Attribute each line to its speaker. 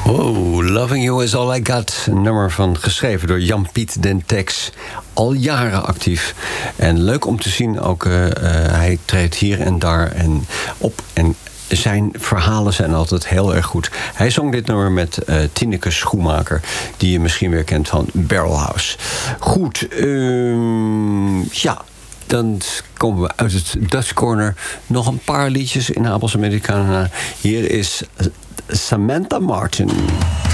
Speaker 1: Oh, Loving You Is All I Got. Een nummer geschreven door Jan-Piet den Tex. Al jaren actief. En leuk om te zien ook. Hij treedt hier en daar op. En zijn verhalen zijn altijd heel erg goed. Hij zong dit nummer met Tineke Schoenmaker, die je misschien weer kent van Barrelhouse. Goed, ja. Dan komen we uit het Dutch Corner. Nog een paar liedjes in Abels Americana. Hier is Samantha Martin.